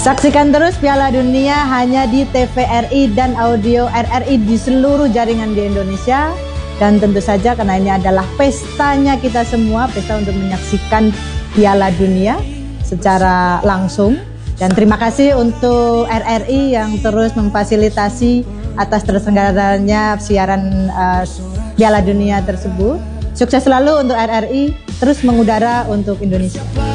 Saksikan terus Piala Dunia hanya di TVRI dan audio RRI di seluruh jaringan di Indonesia. Dan tentu saja karena ini adalah pestanya kita semua, pesta untuk menyaksikan Piala Dunia secara langsung. Dan terima kasih untuk RRI yang terus memfasilitasi atas terselenggaranya siaran Piala Dunia tersebut. Sukses selalu untuk RRI, terus mengudara untuk Indonesia.